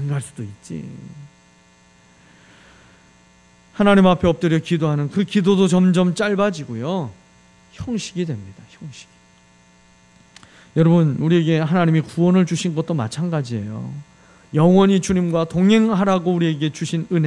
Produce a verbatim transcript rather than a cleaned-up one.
안 갈 수도 있지. 하나님 앞에 엎드려 기도하는 그 기도도 점점 짧아지고요. 형식이 됩니다. 형식이. 여러분, 우리에게 하나님이 구원을 주신 것도 마찬가지예요. 영원히 주님과 동행하라고 우리에게 주신 은혜,